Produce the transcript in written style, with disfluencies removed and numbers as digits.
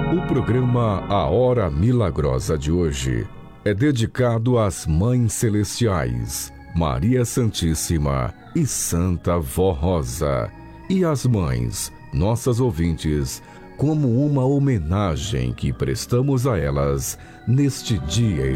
O programa A Hora Milagrosa de hoje é dedicado às Mães Celestiais, Maria Santíssima e Santa Vó Rosa, e às mães, nossas ouvintes, como uma homenagem que prestamos a elas neste dia